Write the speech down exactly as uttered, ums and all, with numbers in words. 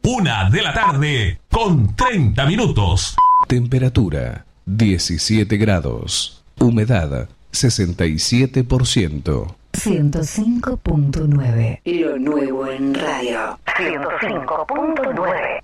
Una de la tarde con treinta minutos. Temperatura diecisiete grados. Humedad sesenta y siete por ciento. ciento cinco punto nueve. Lo nuevo en radio. ciento cinco punto nueve.